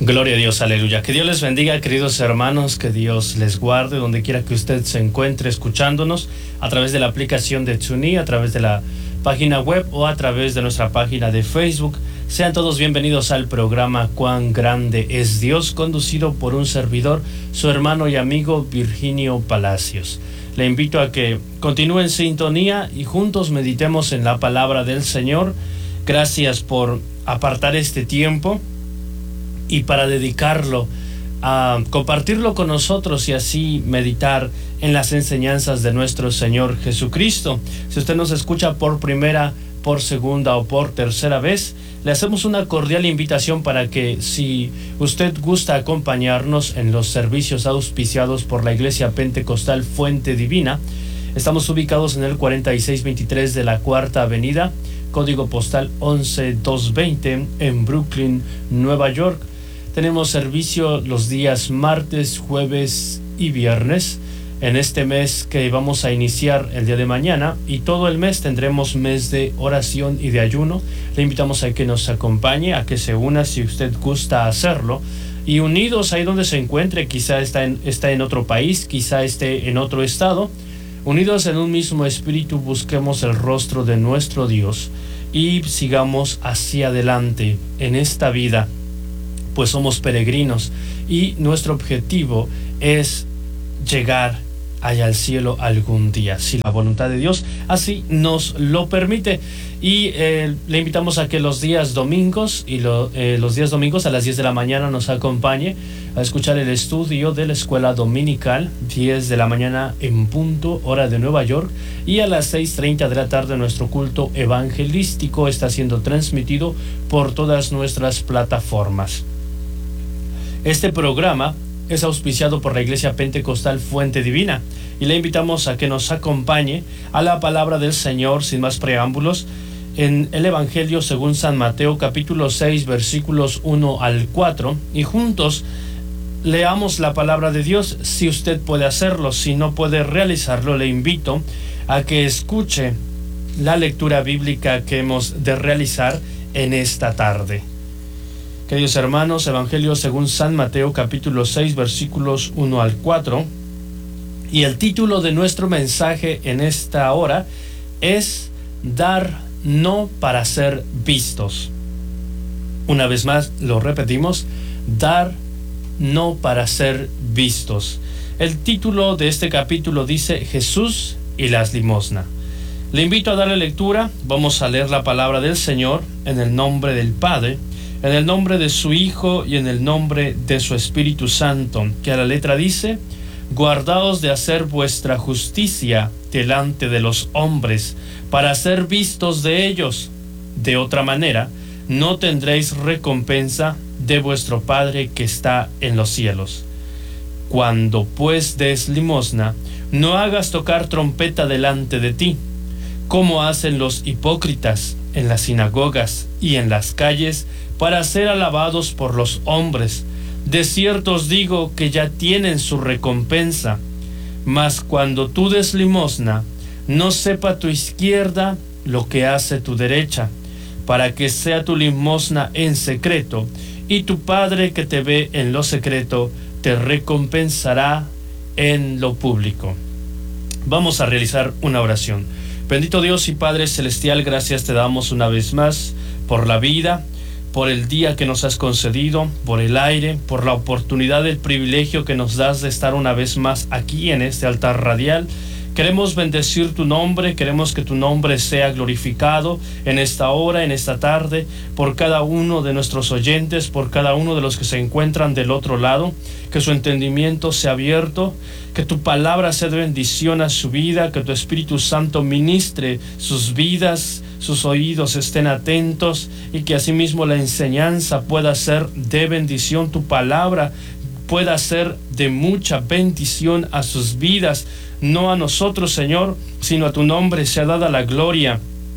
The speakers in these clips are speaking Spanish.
Gloria a Dios, aleluya. Que Dios les bendiga, queridos hermanos, que Dios les guarde donde quiera que usted se encuentre escuchándonos a través de la aplicación de TuneIn, a través de la página web o a través de nuestra página de Facebook. Sean todos bienvenidos al programa Cuán Grande es Dios, conducido por un servidor, su hermano y amigo Virginio Palacios. Le invito a que continúe en sintonía y juntos meditemos en la palabra del Señor. Gracias por apartar este tiempo y para dedicarlo a compartirlo con nosotros y así meditar en las enseñanzas de nuestro Señor Jesucristo. Si usted nos escucha por primera, por segunda o por tercera vez, le hacemos una cordial invitación para que, si usted gusta acompañarnos en los servicios auspiciados por la Iglesia Pentecostal Fuente Divina, estamos ubicados en el 4623 de la Cuarta Avenida, código postal 11220 en Brooklyn, Nueva York. Tenemos servicio los días martes, jueves y viernes. En este mes que vamos a iniciar el día de mañana y todo el mes tendremos mes de oración y de ayuno. Le invitamos a que nos acompañe, a que se una si usted gusta hacerlo. Y unidos ahí donde se encuentre, quizá está en otro país, quizá esté en otro estado. Unidos en un mismo espíritu, busquemos el rostro de nuestro Dios y sigamos hacia adelante en esta vida, pues somos peregrinos y nuestro objetivo es llegar allá al cielo algún día, si la voluntad de Dios así nos lo permite. Y le invitamos a que los días domingos a las 10 de la mañana nos acompañe a escuchar el estudio de la escuela dominical, 10 de la mañana en punto, hora de Nueva York, y a las 6:30 de la tarde nuestro culto evangelístico está siendo transmitido por todas nuestras plataformas. Este programa es auspiciado por la Iglesia Pentecostal Fuente Divina y le invitamos a que nos acompañe a la palabra del Señor sin más preámbulos en el Evangelio según San Mateo capítulo 6 versículos 1 al 4 y juntos leamos la palabra de Dios. Si usted puede hacerlo, si no puede realizarlo, le invito a que escuche la lectura bíblica que hemos de realizar en esta tarde. Queridos hermanos, Evangelio según San Mateo capítulo 6 versículos 1 al 4, y el título de nuestro mensaje en esta hora es Dar no para ser vistos. Una vez más lo repetimos, dar no para ser vistos. El título de este capítulo dice Jesús y las limosnas. Le invito a darle lectura. Vamos a leer la palabra del Señor en el nombre del Padre, en el nombre de su Hijo y en el nombre de su Espíritu Santo, que a la letra dice: guardaos de hacer vuestra justicia delante de los hombres, para ser vistos de ellos. De otra manera, no tendréis recompensa de vuestro Padre que está en los cielos. Cuando pues des limosna, no hagas tocar trompeta delante de ti, como hacen los hipócritas en las sinagogas y en las calles, para ser alabados por los hombres. De cierto os digo que ya tienen su recompensa. Mas cuando tú des limosna, no sepa tu izquierda lo que hace tu derecha, para que sea tu limosna en secreto, y tu Padre que te ve en lo secreto te recompensará en lo público. Vamos a realizar una oración. Bendito Dios y Padre Celestial, gracias te damos una vez más por la vida, por el día que nos has concedido, por el aire, por la oportunidad, el privilegio que nos das de estar una vez más aquí en este altar radial. Queremos bendecir tu nombre, queremos que tu nombre sea glorificado en esta hora, en esta tarde, por cada uno de nuestros oyentes, por cada uno de los que se encuentran del otro lado, que su entendimiento sea abierto, que tu palabra sea de bendición a su vida, que tu Espíritu Santo ministre sus vidas, sus oídos estén atentos y que asimismo la enseñanza pueda ser de bendición, tu palabra pueda ser de mucha bendición a sus vidas. No a nosotros, Señor, sino a tu nombre sea dada la gloria.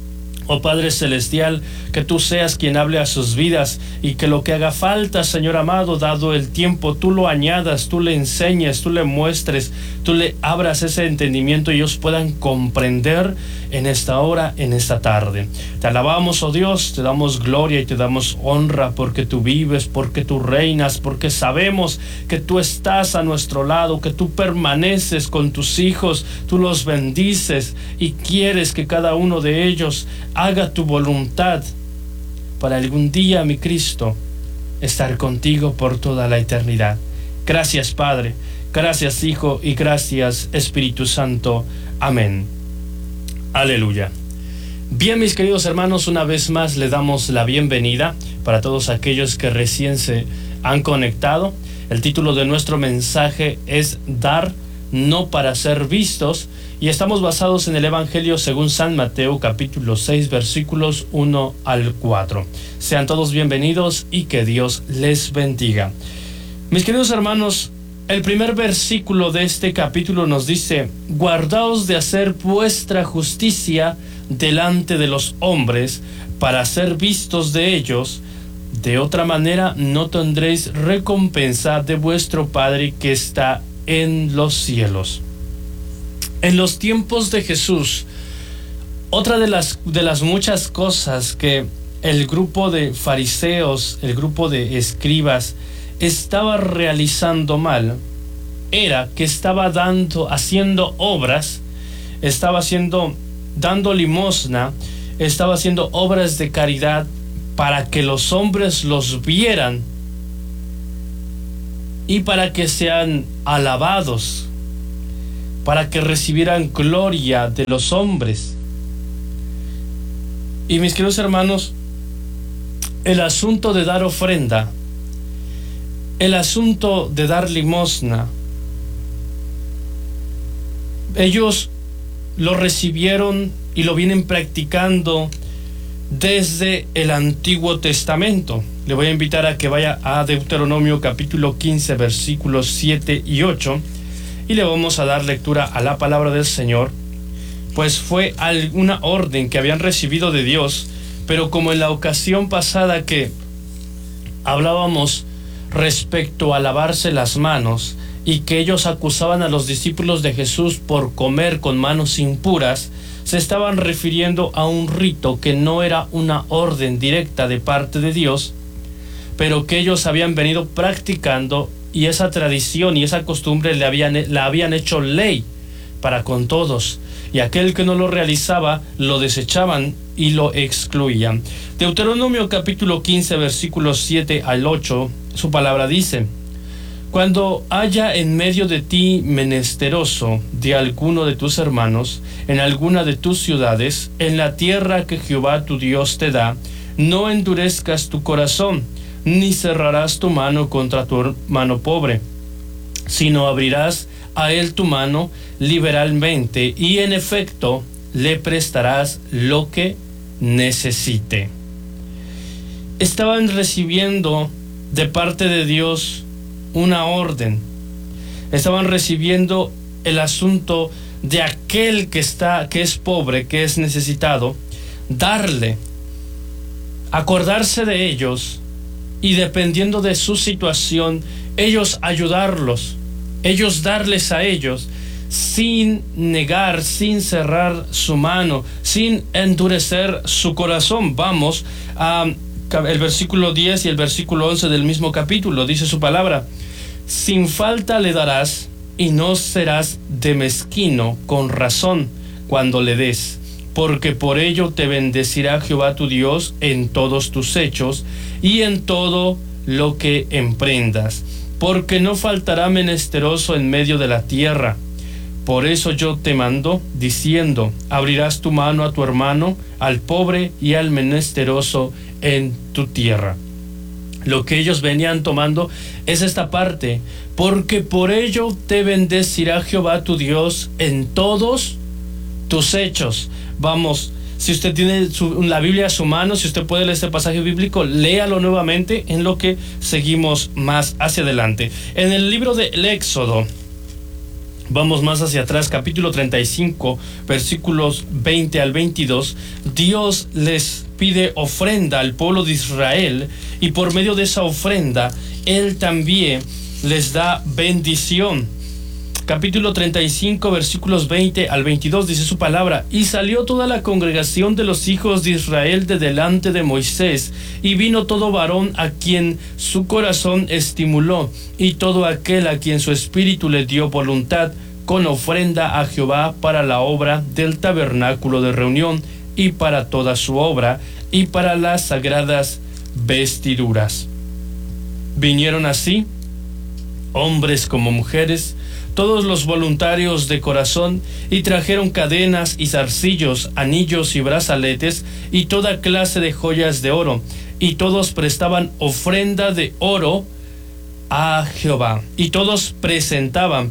Oh Padre Celestial, que tú seas quien hable a sus vidas y que lo que haga falta, Señor amado, dado el tiempo, tú lo añadas, tú le enseñes, tú le muestres, tú le abras ese entendimiento y ellos puedan comprender en esta hora, en esta tarde. Te alabamos, oh Dios, te damos gloria y te damos honra porque tú vives, porque tú reinas, porque sabemos que tú estás a nuestro lado, que tú permaneces con tus hijos, tú los bendices y quieres que cada uno de ellos haga tu voluntad para algún día, mi Cristo, estar contigo por toda la eternidad. Gracias, Padre, gracias, Hijo, y gracias, Espíritu Santo. Amén. Aleluya. Bien, mis queridos hermanos, una vez más le damos la bienvenida para todos aquellos que recién se han conectado. El título de nuestro mensaje es Dar, no para ser vistos, y estamos basados en el Evangelio según San Mateo, capítulo 6, versículos 1 al 4. Sean todos bienvenidos y que Dios les bendiga. Mis queridos hermanos, el primer versículo de este capítulo nos dice: guardaos de hacer vuestra justicia delante de los hombres para ser vistos de ellos, de otra manera no tendréis recompensa de vuestro Padre que está en los cielos. En los tiempos de Jesús, otra de las muchas cosas que el grupo de fariseos, el grupo de escribas, estaba realizando mal, era que estaba haciendo obras, dando limosna, estaba haciendo obras de caridad para que los hombres los vieran y para que sean alabados, para que recibieran gloria de los hombres. Y mis queridos hermanos, el asunto de dar ofrenda, el asunto de dar limosna, ellos lo recibieron y lo vienen practicando desde el Antiguo Testamento. Le voy a invitar a que vaya a Deuteronomio capítulo 15 versículos 7 y 8 y le vamos a dar lectura a la palabra del Señor, pues fue alguna orden que habían recibido de Dios, pero como en la ocasión pasada que hablábamos respecto a lavarse las manos y que ellos acusaban a los discípulos de Jesús por comer con manos impuras, se estaban refiriendo a un rito que no era una orden directa de parte de Dios, pero que ellos habían venido practicando, y esa tradición y esa costumbre la habían hecho ley para con todos, y aquel que no lo realizaba lo desechaban y lo excluían. Deuteronomio capítulo 15 versículos 7 al 8, su palabra dice: cuando haya en medio de ti menesteroso de alguno de tus hermanos, en alguna de tus ciudades, en la tierra que Jehová tu Dios te da, no endurezcas tu corazón, ni cerrarás tu mano contra tu hermano pobre, sino abrirás a él tu mano liberalmente, y en efecto le prestarás lo que necesite. Estaban recibiendo de parte de Dios una orden. Estaban recibiendo el asunto de aquel que es pobre, que es necesitado, darle, acordarse de ellos, y dependiendo de su situación, ellos ayudarlos, ellos darles a ellos, sin negar, sin cerrar su mano, sin endurecer su corazón. Vamos a el versículo 10 y el versículo 11 del mismo capítulo. Dice su palabra: sin falta le darás, y no serás de mezquino con razón cuando le des, porque por ello te bendecirá Jehová tu Dios en todos tus hechos y en todo lo que emprendas, porque no faltará menesteroso en medio de la tierra. Por eso yo te mando, diciendo: abrirás tu mano a tu hermano, al pobre y al menesteroso en tu tierra. Lo que ellos venían tomando es esta parte: porque por ello te bendecirá Jehová tu Dios en todos tus hechos. Vamos, si usted tiene la Biblia a su mano, si usted puede leer este pasaje bíblico, léalo nuevamente en lo que seguimos más hacia adelante. En el libro del Éxodo, vamos más hacia atrás, capítulo 35, versículos 20 al 22, Dios les pide ofrenda al pueblo de Israel, y por medio de esa ofrenda, Él también les da bendición. capítulo 35, versículos 20 al 22, dice su palabra: y salió toda la congregación de los hijos de Israel de delante de Moisés, y vino todo varón a quien su corazón estimuló, y todo aquel a quien su espíritu le dio voluntad, con ofrenda a Jehová para la obra del tabernáculo de reunión, y para toda su obra, y para las sagradas vestiduras. Vinieron así, hombres como mujeres, todos los voluntarios de corazón, y trajeron cadenas y zarcillos, anillos y brazaletes, y toda clase de joyas de oro, y todos prestaban ofrenda de oro a Jehová. Y todos presentaban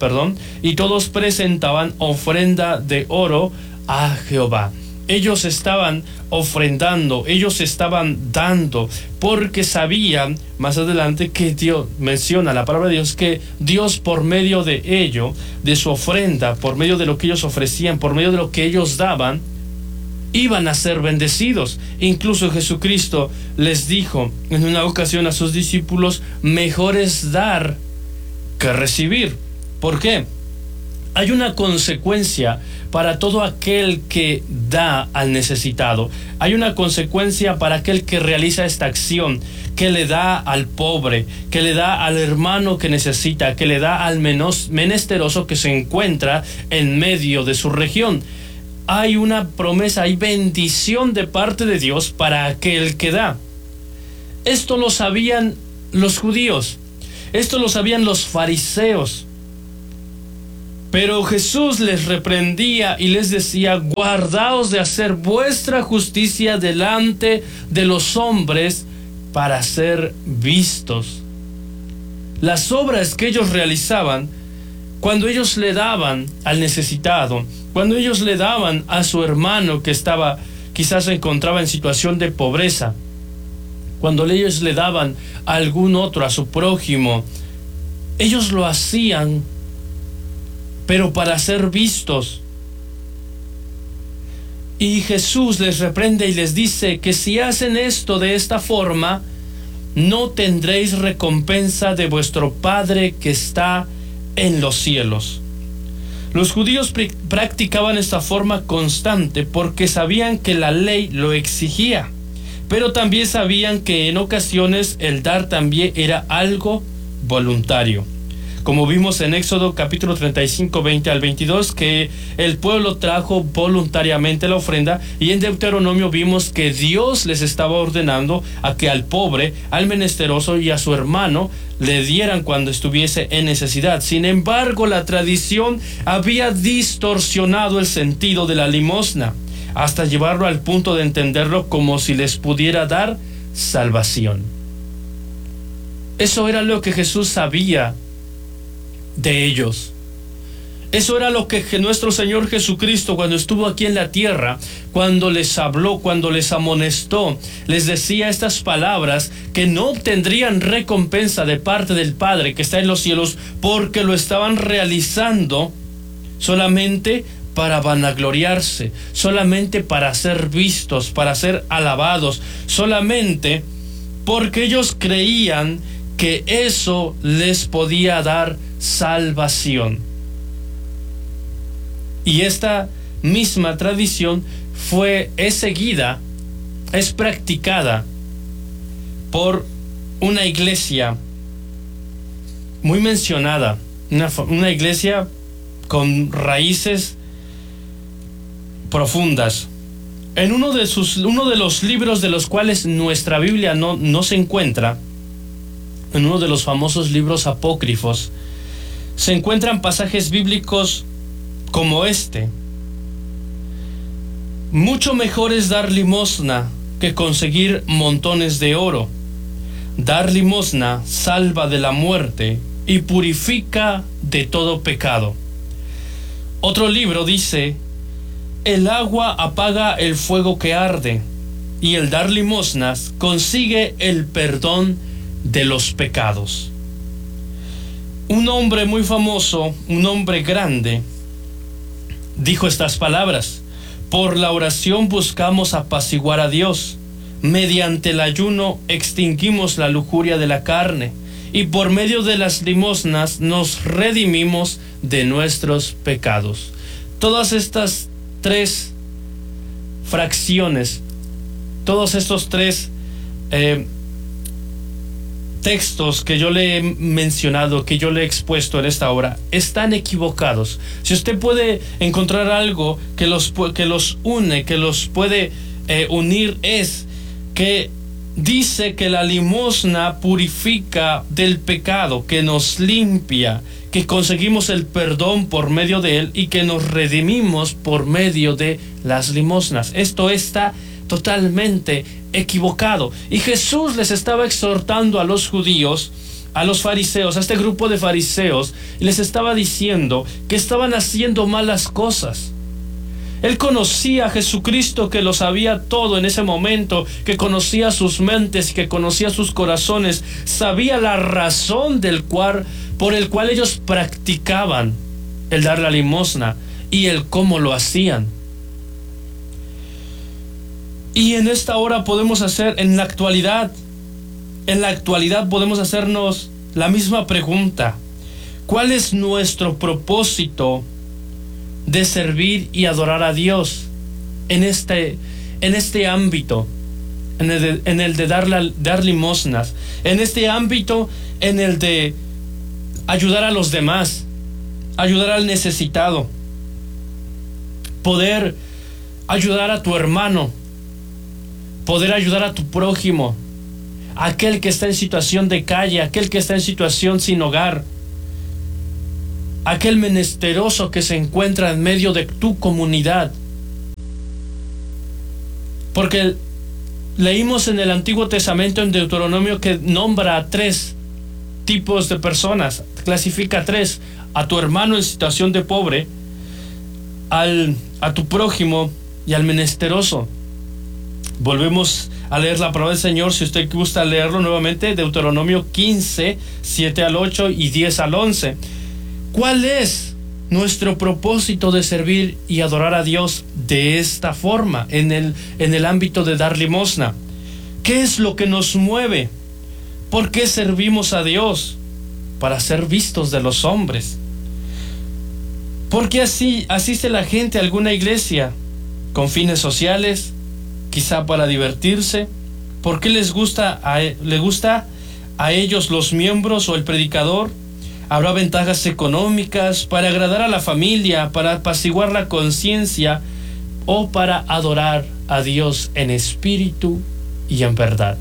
ofrenda de oro a Jehová. Ellos estaban ofrendando, ellos estaban dando, porque sabían, más adelante, que Dios menciona la palabra de Dios, que Dios, por medio de ello, de su ofrenda, por medio de lo que ellos ofrecían, por medio de lo que ellos daban, iban a ser bendecidos. Incluso Jesucristo les dijo en una ocasión a sus discípulos: mejor es dar que recibir. ¿Por qué? Hay una consecuencia para todo aquel que da al necesitado. Hay una consecuencia para aquel que realiza esta acción, que le da al pobre, que le da al hermano que necesita, que le da al menesteroso que se encuentra en medio de su región. Hay una promesa, hay bendición de parte de Dios para aquel que da. Esto lo sabían los judíos, esto lo sabían los fariseos. Pero Jesús les reprendía y les decía: guardaos de hacer vuestra justicia delante de los hombres para ser vistos. Las obras que ellos realizaban, cuando ellos le daban al necesitado, cuando ellos le daban a su hermano que quizás se encontraba en situación de pobreza, cuando ellos le daban a algún otro, a su prójimo, ellos lo hacían, pero para ser vistos. Y Jesús les reprende y les dice que si hacen esto de esta forma, no tendréis recompensa de vuestro Padre que está en los cielos. Los judíos practicaban esta forma constante porque sabían que la ley lo exigía, pero también sabían que en ocasiones el dar también era algo voluntario. Como vimos en Éxodo capítulo 35, 20 al 22, que el pueblo trajo voluntariamente la ofrenda, y en Deuteronomio vimos que Dios les estaba ordenando a que al pobre, al menesteroso y a su hermano le dieran cuando estuviese en necesidad. Sin embargo, la tradición había distorsionado el sentido de la limosna, hasta llevarlo al punto de entenderlo como si les pudiera dar salvación. Eso era lo que Jesús sabía de ellos. Eso era lo que nuestro Señor Jesucristo, cuando estuvo aquí en la tierra, cuando les habló, cuando les amonestó, les decía estas palabras: que no obtendrían recompensa de parte del Padre que está en los cielos, porque lo estaban realizando solamente para vanagloriarse, solamente para ser vistos, para ser alabados, solamente porque ellos creían que eso les podía dar salvación. Y esta misma tradición es seguida, es practicada por una iglesia muy mencionada, una iglesia con raíces profundas. En uno de los libros de los cuales nuestra Biblia no se encuentra, en uno de los famosos libros apócrifos, se encuentran pasajes bíblicos como este: mucho mejor es dar limosna que conseguir montones de oro. Dar limosna salva de la muerte y purifica de todo pecado. Otro libro dice: el agua apaga el fuego que arde, y el dar limosnas consigue el perdón de los pecados. Un hombre muy famoso, un hombre grande, dijo estas palabras: por la oración buscamos apaciguar a Dios, mediante el ayuno extinguimos la lujuria de la carne, y por medio de las limosnas nos redimimos de nuestros pecados. Todas estas tres fracciones, todos estos tres textos que yo le he mencionado, que yo le he expuesto en esta hora, están equivocados. Si usted puede encontrar algo que los une, que los puede unir, es que dice que la limosna purifica del pecado, que nos limpia, que conseguimos el perdón por medio de él y que nos redimimos por medio de las limosnas. Esto está totalmente equivocado. Y Jesús les estaba exhortando a los judíos, a los fariseos, a este grupo de fariseos, y les estaba diciendo que estaban haciendo malas cosas. Él conocía a Jesucristo, que lo sabía todo en ese momento, que conocía sus mentes, que conocía sus corazones, sabía la razón por el cual ellos practicaban el dar la limosna y el cómo lo hacían. Y en esta hora podemos hacer, en la actualidad podemos hacernos la misma pregunta: ¿cuál es nuestro propósito de servir y adorar a Dios en este ámbito, en el de dar limosnas, en este ámbito, en el de ayudar a los demás, ayudar al necesitado, poder ayudar a tu hermano, poder ayudar a tu prójimo, aquel que está en situación de calle, aquel que está en situación sin hogar, aquel menesteroso que se encuentra en medio de tu comunidad? Porque leímos en el Antiguo Testamento, en Deuteronomio, que nombra a 3 tipos de personas, clasifica a 3: a tu hermano en situación de pobre, a tu prójimo y al menesteroso. Volvemos a leer la palabra del Señor, si usted gusta leerlo nuevamente, Deuteronomio 15, 7 al 8 y 10 al 11. ¿Cuál es nuestro propósito de servir y adorar a Dios de esta forma, en el ámbito de dar limosna? ¿Qué es lo que nos mueve? ¿Por qué servimos a Dios? Para ser vistos de los hombres. ¿Por qué asiste la gente a alguna iglesia? ¿Con fines sociales? ¿Quizá para divertirse? ¿Por qué le gusta a ellos los miembros o el predicador? ¿Habrá ventajas económicas, para agradar a la familia, para apaciguar la conciencia o para adorar a Dios en espíritu y en verdad?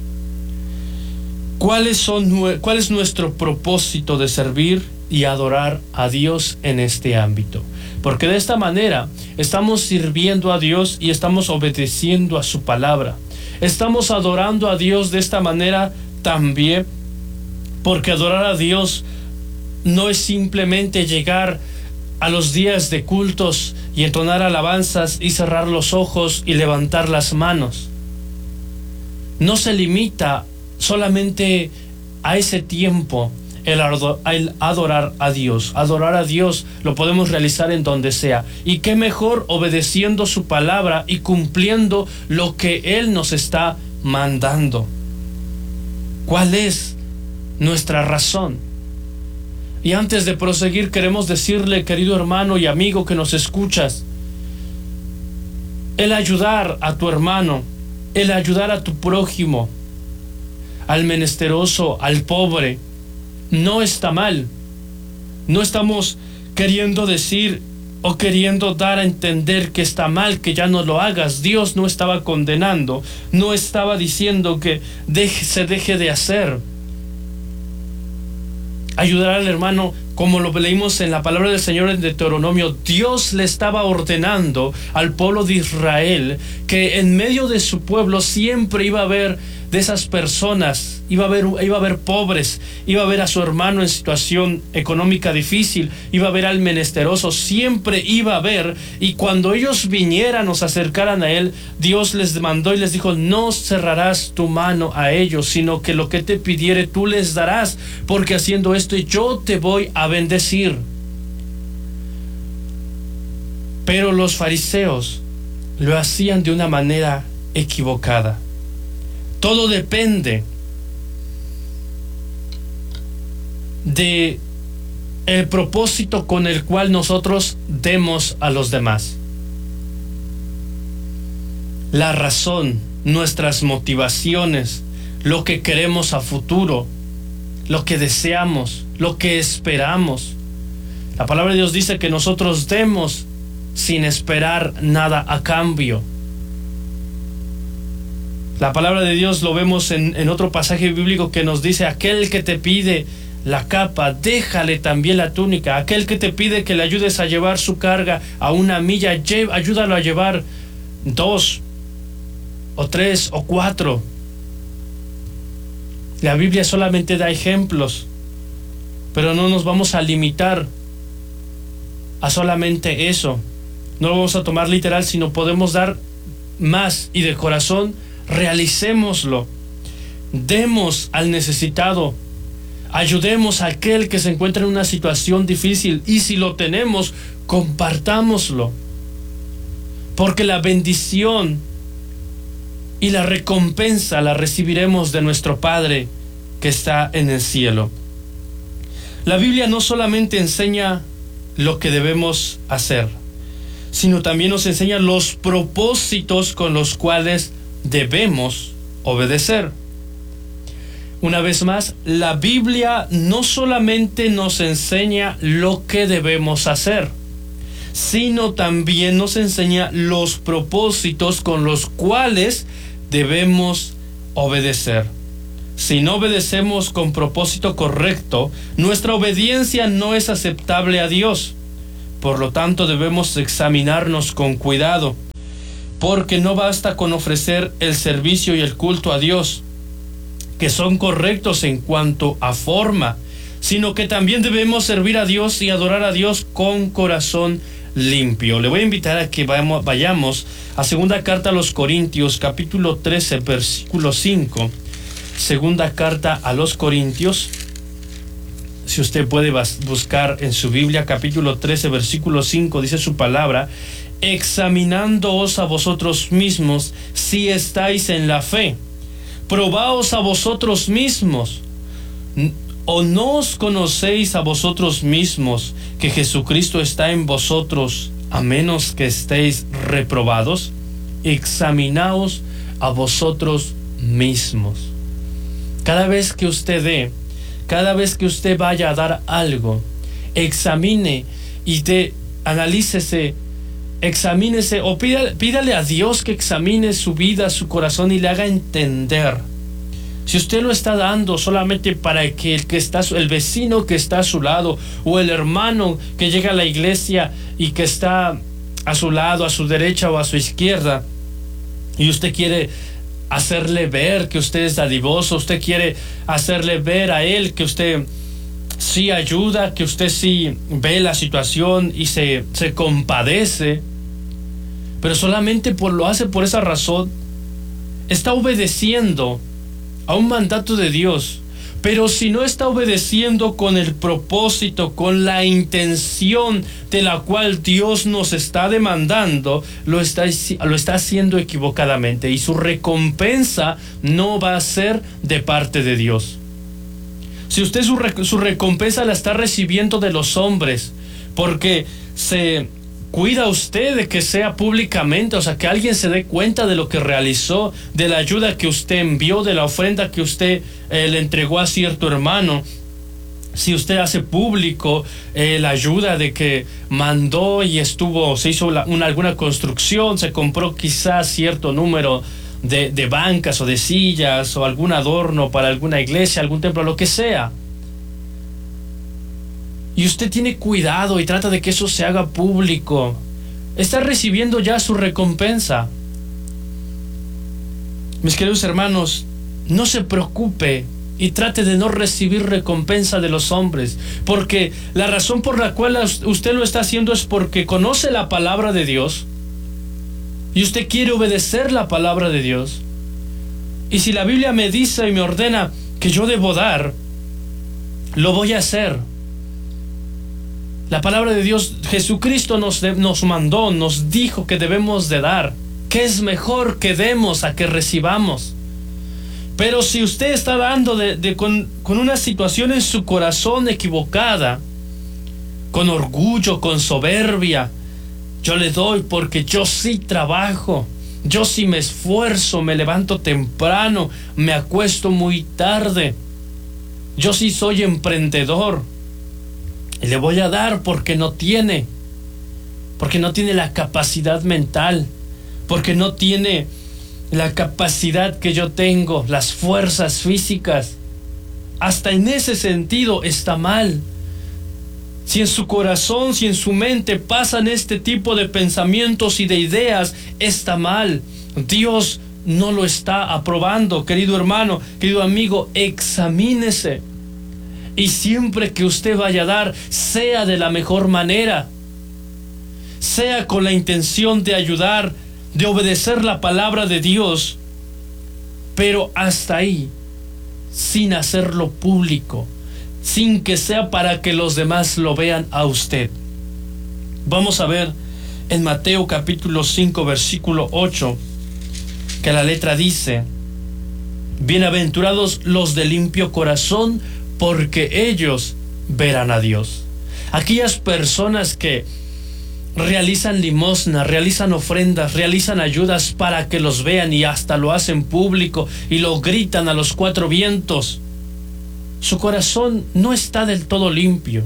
¿Cuál es nuestro propósito de servir y adorar a Dios en este ámbito? Porque de esta manera estamos sirviendo a Dios y estamos obedeciendo a su palabra. Estamos adorando a Dios de esta manera también, porque adorar a Dios no es simplemente llegar a los días de cultos y entonar alabanzas y cerrar los ojos y levantar las manos. No se limita solamente a ese tiempo el adorar a Dios. Adorar a Dios lo podemos realizar en donde sea. Y qué mejor obedeciendo su palabra y cumpliendo lo que Él nos está mandando. ¿Cuál es nuestra razón? Y antes de proseguir, queremos decirle, querido hermano y amigo que nos escuchas, el ayudar a tu hermano, el ayudar a tu prójimo, al menesteroso, al pobre, no está mal. No estamos queriendo decir o queriendo dar a entender que está mal que ya no lo hagas. Dios no estaba condenando, no estaba diciendo que se deje de hacer. Ayudar al hermano, como lo leímos en la palabra del Señor en Deuteronomio, Dios le estaba ordenando al pueblo de Israel que en medio de su pueblo siempre iba a haber de esas personas, iba a haber pobres, iba a haber a su hermano en situación económica difícil, iba a haber al menesteroso, siempre iba a haber. Y cuando ellos vinieran o se acercaran a él, Dios les mandó y les dijo: no cerrarás tu mano a ellos, sino que lo que te pidiere tú les darás, porque haciendo esto yo te voy a bendecir. Pero los fariseos lo hacían de una manera equivocada. Todo depende de el propósito con el cual nosotros demos a los demás. La razón, nuestras motivaciones, lo que queremos a futuro, lo que deseamos, lo que esperamos. La palabra de Dios dice que nosotros demos sin esperar nada a cambio. La palabra de Dios lo vemos en otro pasaje bíblico que nos dice: aquel que te pide la capa, déjale también la túnica. Aquel que te pide que le ayudes a llevar su carga a una milla, ayúdalo a llevar 2 o 3 o 4. La Biblia solamente da ejemplos, pero no nos vamos a limitar a solamente eso. No lo vamos a tomar literal, sino podemos dar más, y de corazón realicémoslo. Demos al necesitado, ayudemos a aquel que se encuentra en una situación difícil, y si lo tenemos, compartámoslo, porque la bendición y la recompensa la recibiremos de nuestro Padre que está en el cielo. La Biblia no solamente enseña lo que debemos hacer, sino también nos enseña los propósitos con los cuales debemos obedecer. Una vez más, la Biblia no solamente nos enseña lo que debemos hacer, sino también nos enseña los propósitos con los cuales debemos obedecer. Si no obedecemos con propósito correcto, nuestra obediencia no es aceptable a Dios. Por lo tanto, debemos examinarnos con cuidado, porque no basta con ofrecer el servicio y el culto a Dios, que son correctos en cuanto a forma, sino que también debemos servir a Dios y adorar a Dios con corazón limpio. Le voy a invitar a que vayamos a segunda carta a los Corintios, capítulo 13, versículo 5. Segunda carta a los Corintios, si usted puede buscar en su Biblia, capítulo 13, versículo 5, dice su palabra: examinándoos a vosotros mismos si estáis en la fe, probaos a vosotros mismos. ¿O no os conocéis a vosotros mismos que Jesucristo está en vosotros, a menos que estéis reprobados? Examinaos a vosotros mismos. Cada vez que usted dé, cada vez que usted vaya a dar algo, examine y analícese, examínese, o pídale a Dios que examine su vida, su corazón, y le haga entender. Si usted lo está dando solamente para que el vecino que está a su lado, o el hermano que llega a la iglesia y que está a su lado, a su derecha o a su izquierda, y usted quiere hacerle ver que usted es dadivoso, usted quiere hacerle ver a él que usted sí ayuda, que usted sí ve la situación y se compadece, pero solamente lo hace por esa razón, está obedeciendo a un mandato de Dios. Pero si no está obedeciendo con el propósito, con la intención de la cual Dios nos está demandando, lo está haciendo equivocadamente, y su recompensa no va a ser de parte de Dios. Si usted su recompensa la está recibiendo de los hombres, porque se cuida usted de que sea públicamente, o sea, que alguien se dé cuenta de lo que realizó, de la ayuda que usted envió, de la ofrenda que usted le entregó a cierto hermano. Si usted hace público la ayuda de que mandó y se hizo alguna construcción, se compró quizás cierto número de bancas o de sillas o algún adorno para alguna iglesia, algún templo, lo que sea, y usted tiene cuidado y trata de que eso se haga público, está recibiendo ya su recompensa. Mis queridos hermanos, no se preocupe y trate de no recibir recompensa de los hombres, porque la razón por la cual usted lo está haciendo es porque conoce la palabra de Dios y usted quiere obedecer la palabra de Dios. Y si la Biblia me dice y me ordena que yo debo dar, lo voy a hacer. La palabra de Dios, Jesucristo nos mandó, nos dijo que debemos de dar. ¿Qué es mejor que demos a que recibamos? Pero si usted está dando con una situación en su corazón equivocada, con orgullo, con soberbia, yo le doy porque yo sí trabajo, yo sí me esfuerzo, me levanto temprano, me acuesto muy tarde, yo sí soy emprendedor, y le voy a dar porque no tiene la capacidad mental, porque no tiene la capacidad que yo tengo, las fuerzas físicas. Hasta en ese sentido está mal. Si en su corazón, si en su mente pasan este tipo de pensamientos y de ideas, está mal. Dios no lo está aprobando. Querido hermano, querido amigo, examínese. Y siempre que usted vaya a dar, sea de la mejor manera. Sea con la intención de ayudar, de obedecer la palabra de Dios, pero hasta ahí, sin hacerlo público, sin que sea para que los demás lo vean a usted. Vamos a ver en Mateo capítulo 5 versículo 8, que la letra dice: bienaventurados los de limpio corazón, porque ellos verán a Dios. Aquellas personas que realizan limosna, realizan ofrendas, realizan ayudas para que los vean, y hasta lo hacen público y lo gritan a los cuatro vientos, su corazón no está del todo limpio,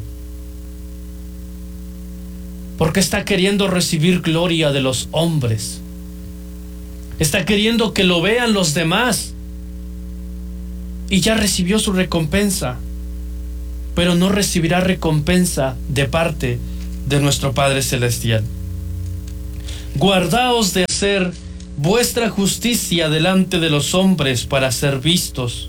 porque está queriendo recibir gloria de los hombres, está queriendo que lo vean los demás, y ya recibió su recompensa, pero no recibirá recompensa de parte de nuestro Padre Celestial. Guardaos de hacer vuestra justicia delante de los hombres para ser vistos.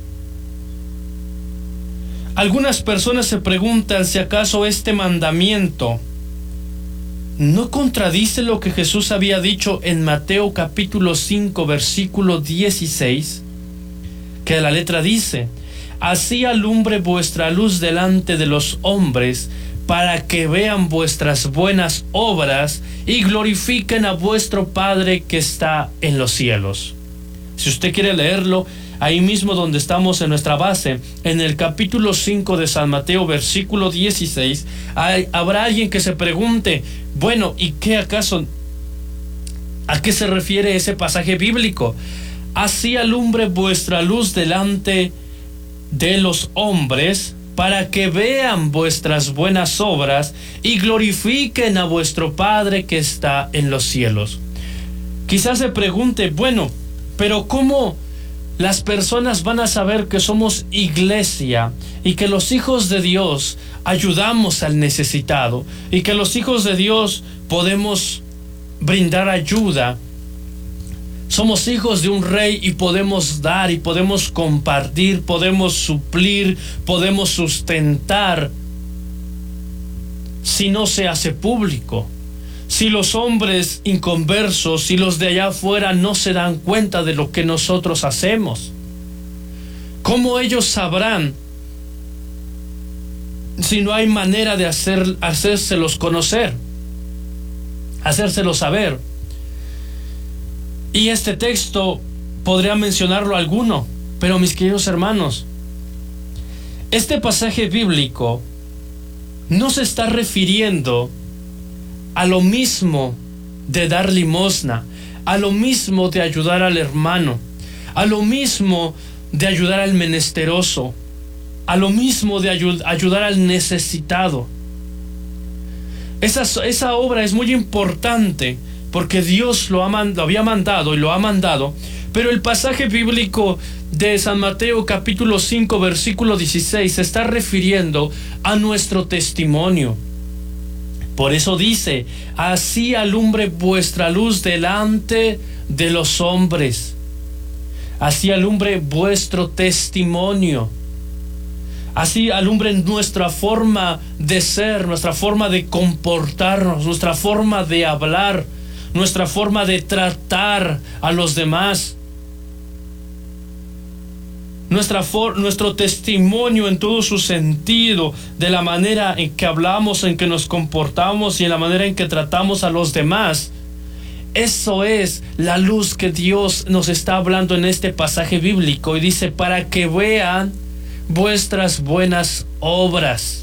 Algunas personas se preguntan si acaso este mandamiento no contradice lo que Jesús había dicho en Mateo capítulo 5 versículo 16, que la letra dice: así alumbre vuestra luz delante de los hombres, para que vean vuestras buenas obras y glorifiquen a vuestro Padre que está en los cielos. Si usted quiere leerlo, ahí mismo donde estamos en nuestra base, en el capítulo 5 de San Mateo, versículo 16, habrá alguien que se pregunte: bueno, ¿y qué acaso? ¿A qué se refiere ese pasaje bíblico? Así alumbre vuestra luz delante de los hombres, para que vean vuestras buenas obras y glorifiquen a vuestro Padre que está en los cielos. Quizás se pregunte: bueno, pero ¿cómo las personas van a saber que somos iglesia y que los hijos de Dios ayudamos al necesitado y que los hijos de Dios podemos brindar ayuda? Somos hijos de un rey y podemos dar y podemos compartir, podemos suplir, podemos sustentar, si no se hace público. Si los hombres inconversos, si los de allá afuera no se dan cuenta de lo que nosotros hacemos, ¿cómo ellos sabrán si no hay manera de hacérselos conocer, hacérselos saber? Y este texto podría mencionarlo alguno, pero mis queridos hermanos, este pasaje bíblico no se está refiriendo a lo mismo de dar limosna, a lo mismo de ayudar al hermano, a lo mismo de ayudar al menesteroso, a lo mismo de ayudar al necesitado. Esa obra es muy importante, porque Dios lo había mandado y lo ha mandado, pero el pasaje bíblico de San Mateo capítulo 5 versículo 16 se está refiriendo a nuestro testimonio. Por eso dice: así alumbre vuestra luz delante de los hombres, así alumbre vuestro testimonio, así alumbre nuestra forma de ser, nuestra forma de comportarnos, nuestra forma de hablar, nuestra forma de tratar a los demás, nuestro testimonio en todo su sentido, de la manera en que hablamos, en que nos comportamos y en la manera en que tratamos a los demás. Eso es la luz que Dios nos está hablando en este pasaje bíblico, y dice, para que vean vuestras buenas obras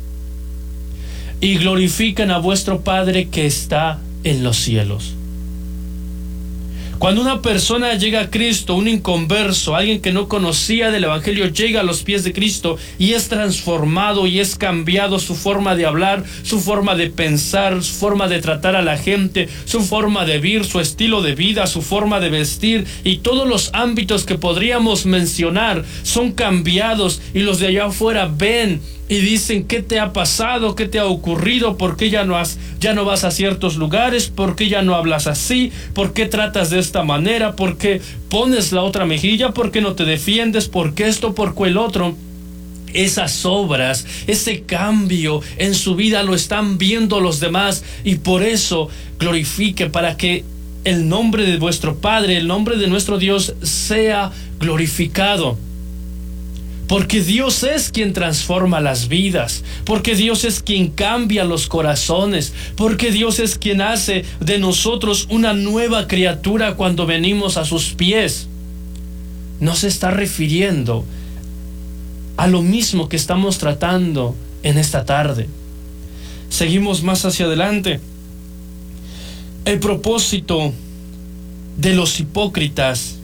y glorifican a vuestro Padre que está en los cielos. Cuando una persona llega a Cristo, un inconverso, alguien que no conocía del Evangelio, llega a los pies de Cristo y es transformado y es cambiado su forma de hablar, su forma de pensar, su forma de tratar a la gente, su forma de vivir, su estilo de vida, su forma de vestir, y todos los ámbitos que podríamos mencionar son cambiados, y los de allá afuera ven y dicen, ¿qué te ha pasado? ¿Qué te ha ocurrido? ¿Por qué ya no vas a ciertos lugares? ¿Por qué ya no hablas así? ¿Por qué tratas de esta manera? ¿Por qué pones la otra mejilla? ¿Por qué no te defiendes? ¿Por qué esto? ¿Por qué el otro? Esas obras, ese cambio en su vida lo están viendo los demás, y por eso glorifique, para que el nombre de vuestro Padre, el nombre de nuestro Dios sea glorificado. Porque Dios es quien transforma las vidas, porque Dios es quien cambia los corazones, porque Dios es quien hace de nosotros una nueva criatura cuando venimos a sus pies. No se está refiriendo a lo mismo que estamos tratando en esta tarde. Seguimos más hacia adelante. El propósito de los hipócritas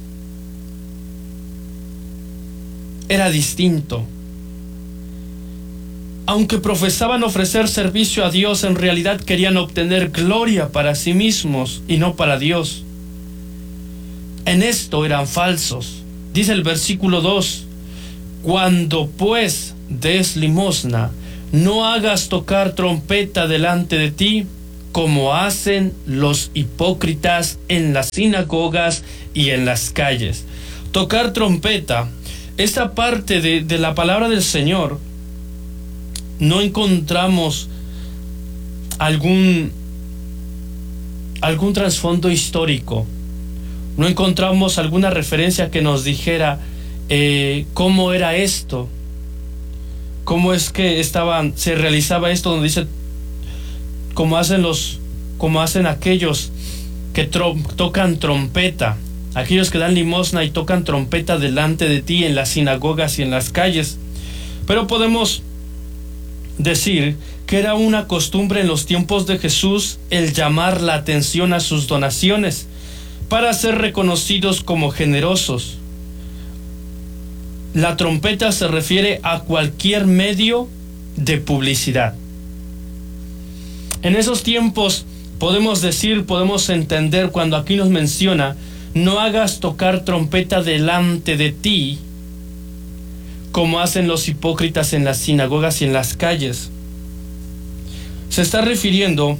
era distinto. Aunque profesaban ofrecer servicio a Dios, en realidad querían obtener gloria para sí mismos y no para Dios. En esto eran falsos. Dice el versículo 2: cuando pues des limosna, no hagas tocar trompeta delante de ti, como hacen los hipócritas en las sinagogas y en las calles. Tocar trompeta, esta parte de la palabra del Señor, no encontramos algún trasfondo histórico. No encontramos alguna referencia que nos dijera cómo era esto, cómo es que se realizaba esto, donde dice como hacen aquellos que tocan trompeta, aquellos que dan limosna y tocan trompeta delante de ti en las sinagogas y en las calles. Pero podemos decir que era una costumbre en los tiempos de Jesús el llamar la atención a sus donaciones para ser reconocidos como generosos. La trompeta se refiere a cualquier medio de publicidad. En esos tiempos podemos entender cuando aquí nos menciona: no hagas tocar trompeta delante de ti, como hacen los hipócritas en las sinagogas y en las calles. Se está refiriendo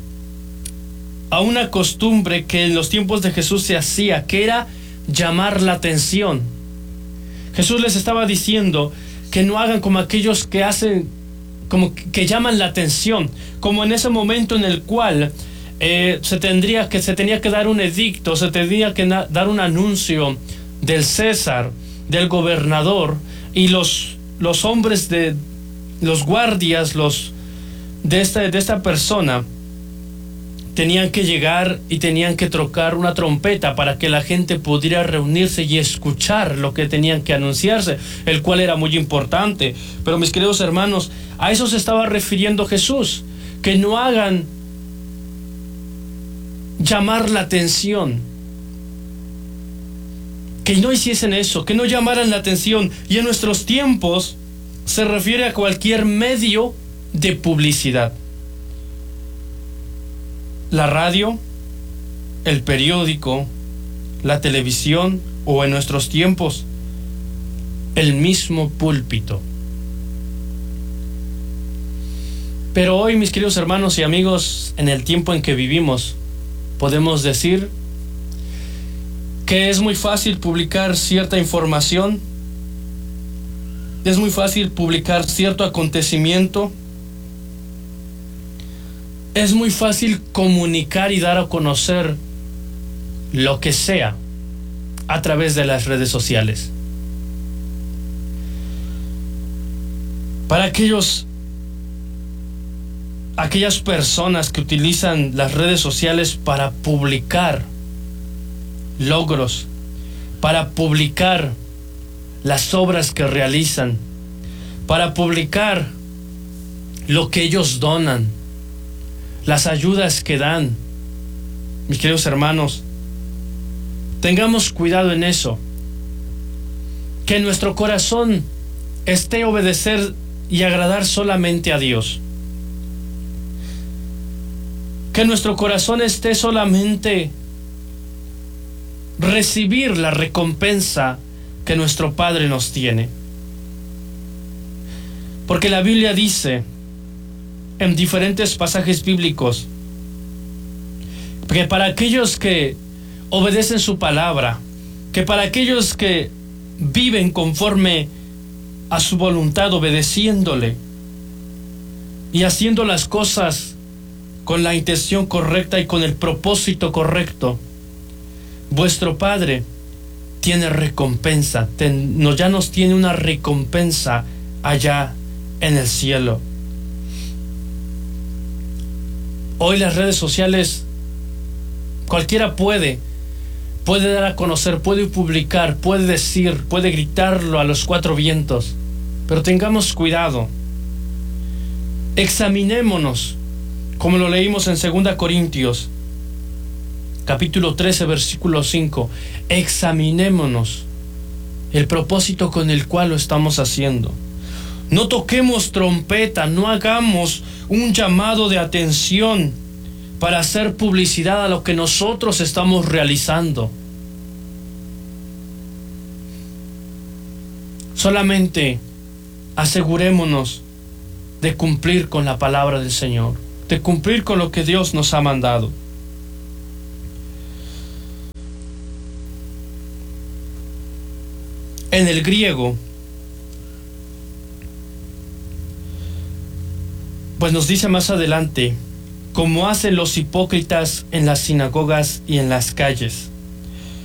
a una costumbre que en los tiempos de Jesús se hacía, que era llamar la atención. Jesús les estaba diciendo que no hagan como aquellos que hacen, como que llaman la atención, como en ese momento en el cual se tenía que dar un edicto, se tenía que dar un anuncio del César, del gobernador, y los hombres los guardias, de esta persona, tenían que llegar y tenían que tocar una trompeta para que la gente pudiera reunirse y escuchar lo que tenían que anunciarse, el cual era muy importante. Pero mis queridos hermanos, a eso se estaba refiriendo Jesús, que no hagan llamar la atención, que no hiciesen eso, que no llamaran la atención. Y en nuestros tiempos se refiere a cualquier medio de publicidad: la radio, el periódico, la televisión, o en nuestros tiempos el mismo púlpito. Pero hoy, mis queridos hermanos y amigos, en el tiempo en que vivimos, podemos decir que es muy fácil publicar cierta información, es muy fácil publicar cierto acontecimiento, es muy fácil comunicar y dar a conocer lo que sea a través de las redes sociales. aquellas personas que utilizan las redes sociales para publicar logros, para publicar las obras que realizan, para publicar lo que ellos donan, las ayudas que dan. Mis queridos hermanos, tengamos cuidado en eso, que nuestro corazón esté obedecer y agradar solamente a Dios, que nuestro corazón esté solamente recibir la recompensa que nuestro Padre nos tiene. Porque la Biblia dice en diferentes pasajes bíblicos que para aquellos que obedecen su palabra, que para aquellos que viven conforme a su voluntad, obedeciéndole y haciendo las cosas con la intención correcta y con el propósito correcto, vuestro Padre tiene recompensa, ya nos tiene una recompensa allá en el cielo. Hoy las redes sociales, cualquiera puede dar a conocer, puede publicar, puede decir, puede gritarlo a los cuatro vientos, pero tengamos cuidado. Examinémonos, como lo leímos en 2 Corintios, capítulo 13, versículo 5. Examinémonos el propósito con el cual lo estamos haciendo. No toquemos trompeta, no hagamos un llamado de atención para hacer publicidad a lo que nosotros estamos realizando. Solamente asegurémonos de cumplir con la palabra del Señor, de cumplir con lo que Dios nos ha mandado. En el griego, pues nos dice más adelante, como hacen los hipócritas en las sinagogas y en las calles,